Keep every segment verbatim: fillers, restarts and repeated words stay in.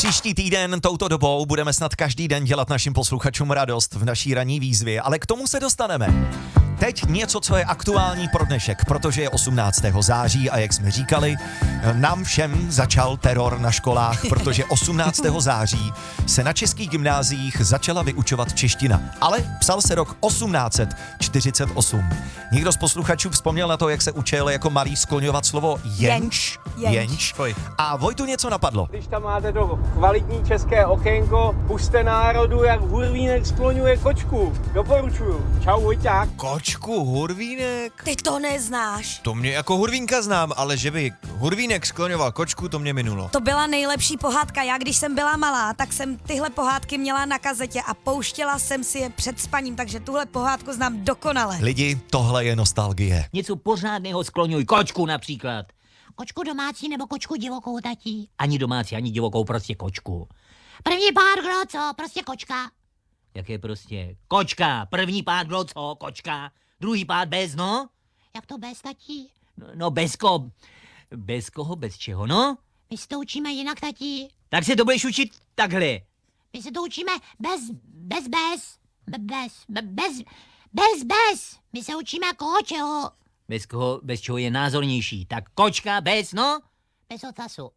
Příští týden touto dobou budeme snad každý den dělat našim posluchačům radost v naší ranní výzvě, ale k tomu se dostaneme. Teď něco, co je aktuální pro dnešek, protože je osmnáctého září a jak jsme říkali, nám všem začal teror na školách, protože osmnáctého září se na českých gymnáziích začala vyučovat čeština, ale psal se rok osmnáct set čtyřicet osm. Někdo z posluchačů vzpomněl na to, jak se učil jako malý skloňovat slovo jenč. Jenč. jenč. A Vojtu něco napadlo. Když tam máte to kvalitní české okénko, puste národu, jak hurvínek skloňuje kočku. Doporučuju. Čau, Vojťák. Kočku, hurvínek? Ty to neznáš. To mě jako hurvínka znám, ale že by hurvínek skloňoval kočku, to mě minulo. To byla nejlepší pohádka. Já když jsem byla malá, tak jsem tyhle pohádky měla na kazetě a pouštěla jsem si je před spaním, takže tuhle pohádku znám dokonale. Lidi, tohle je nostalgie. Něco pořádného skloňuj, kočku například. Kočku domácí nebo kočku divokou, tatí? Ani domácí, ani divokou, prostě kočku. První pár, kdo co? Prostě kočka. Jak je prostě? Kočka. První pár, kdo co? Kočka. Druhý pár bez, no? Jak to bez, tatí? No, no bez koho? Bez koho, bez čeho, no? My se to učíme jinak, tatí. Tak se to budeš učit takhle. My se to učíme bez, bez, bez. Be- Bez, be- bez, bez, bez. My se učíme koho čeho. Bez koho, bez čeho je názornější. Tak kočka bez, no? Bez ocasu.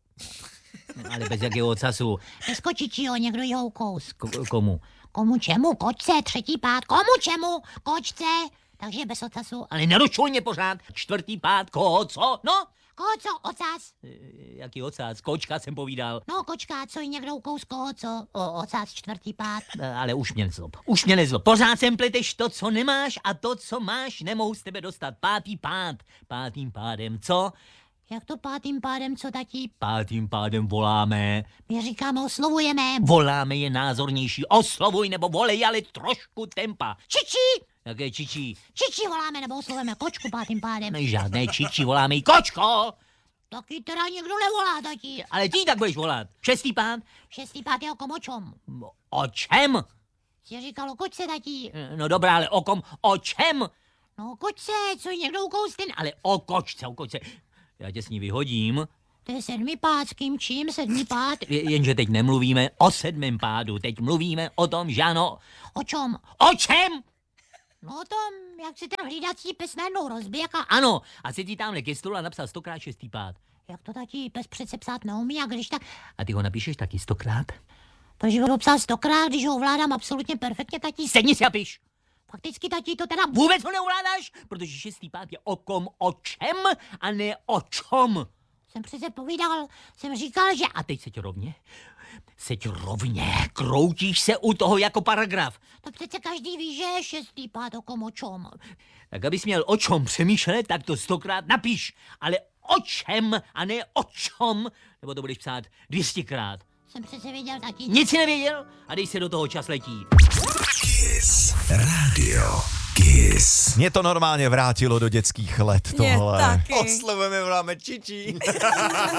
Ale bez jakého ocasu? Bez kočičího, někdo jí houkous. K- komu? Komu čemu? Kočce, třetí pád. Komu čemu? Kočce. Takže bez ocasu. Ale nerušuj mě pořád. Čtvrtý pád, koho co? No? Koho co? Ocas. E, jaký ocas? Kočka jsem povídal. No kočka, co jí někdo ukous, koho co? O, ocas, čtvrtý pád. E, ale už mě nezlob. Už mě nezlob. Pořád sem pleteš to, co nemáš a to, co máš, nemohu z tebe dostat. Pátý pád. Pátým pádem, co? Jak to pátým pádem, co tatí? Pátým pádem voláme. My říkáme, oslovujeme. Voláme je názornější. Oslovuj nebo volej, ale trošku tempa. Čičí! Jaké čičí? Čičí voláme nebo oslovujeme kočku pátým pádem. Žádné čičí, voláme jí kočko. Taky teda někdo nevolá, tatí. Ale ty tak budeš volat. Šestý pád? Šestý pád je o kom, o čem? O čem? Jsi říkal o kočce, tatí. No dobrá, ale o kom, o čem? No o kočce, co jí někdo ukoustin, ale o kočce, o kočce. Já tě s ní vyhodím. To je sedmý pád, s kým čím sedmý pád? Je, jenže teď nemluvíme o sedmém pádu, teď mluvíme o tom, že ano. O čem? O čem? No o tom, jak si ten hlídací pes najednou rozběh a ano, a si ti tamhle ke stolu a napsal stokrát šestý pád. Jak to tatí, pes přece psát neumí, a když tak... A ty ho napíšeš taky stokrát? Takže ho psal stokrát, když ho ovládám absolutně perfektně, tatí. Sedni si a píš. Fakticky, tatí, to teda vůbec ho neovládáš, protože šestý pád je o kom, o čem a ne o čom. Jsem přece povídal, jsem říkal, že... A teď seď rovně, seď rovně, kroutíš se u toho jako paragraf. To přece každý ví, že je šestý pád o kom, o čom. Tak abys měl o čom přemýšlet, tak to stokrát napíš, ale o čem a ne o čom, nebo to budeš psát dvěstěkrát. Jsem přece věděl, tatí. Nic si nevěděl a dej se do toho, čas letí. Kiss Radio Kiss. Mě to normálně vrátilo do dětských let tohle. Mě taky. Oslovujeme, voláme čičí.